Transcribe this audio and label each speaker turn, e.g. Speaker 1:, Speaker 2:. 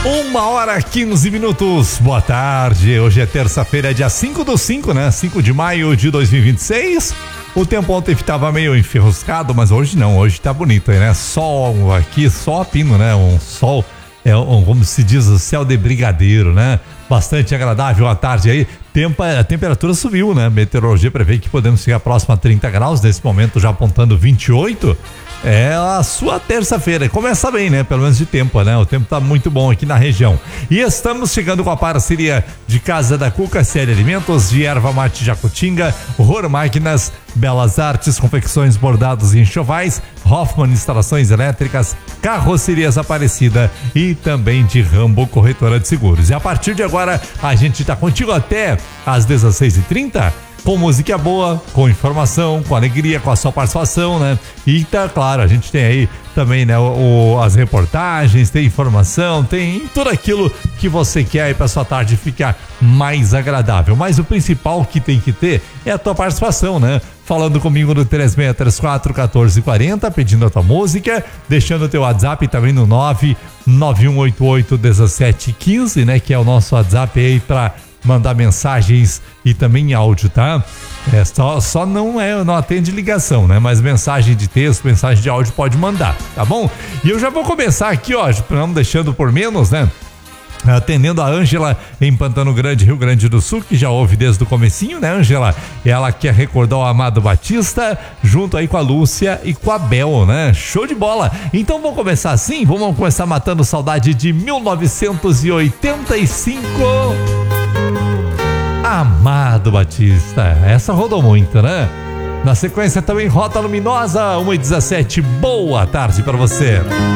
Speaker 1: 1h15. Boa tarde. Hoje é terça-feira, dia 5/5, né? 5 de maio de 2026. O tempo ontem estava meio enferruscado, mas hoje não. Hoje tá bonito aí, né? Sol aqui, só a pino, né? Um sol, como se diz, o céu de brigadeiro, né? Bastante agradável à tarde aí. A temperatura subiu, né? Meteorologia prevê que podemos chegar próximo a 30 graus. Nesse momento já apontando 28. É a sua terça-feira. Começa bem, né? Pelo menos de tempo, né? O tempo tá muito bom aqui na região. E estamos chegando com a parceria de Casa da Cuca, Série Alimentos, de Erva Mate Jacutinga, Ror Máquinas, Belas Artes, Confecções, Bordados e Enxovais, Hoffman Instalações Elétricas, Carrocerias Aparecida e também de Rambo Corretora de Seguros. E a partir de agora, a gente tá contigo até às 16h30. Com música boa, com informação, com alegria, com a sua participação, né? E tá claro, a gente tem aí também, né, as reportagens, tem informação, tem tudo aquilo que você quer aí pra sua tarde ficar mais agradável. Mas o principal que tem que ter é a tua participação, né? Falando comigo no 3634-1440, pedindo a tua música, deixando o teu WhatsApp também no 991881715, né? Que é o nosso WhatsApp aí pra mandar mensagens e também áudio, tá? Só não atende ligação, né? Mas mensagem de texto, mensagem de áudio pode mandar, tá bom? E eu já vou começar aqui, ó, não deixando por menos, né? Atendendo a Ângela em Pantano Grande, Rio Grande do Sul, que já ouve desde o comecinho, né, Ângela? Ela quer recordar o Amado Batista, junto aí com a Lúcia e com a Bel, né? Show de bola! Então vamos começar assim? Vamos começar matando saudade de 1985. Amado Batista, essa rodou muito, né? Na sequência também Rota Luminosa, 1h17, boa tarde pra você.